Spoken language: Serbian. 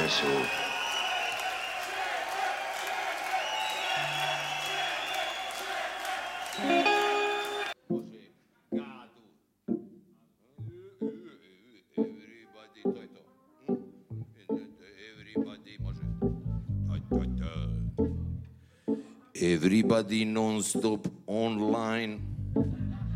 su. Everybody, to je to. Everybody, može. Everybody non stop online.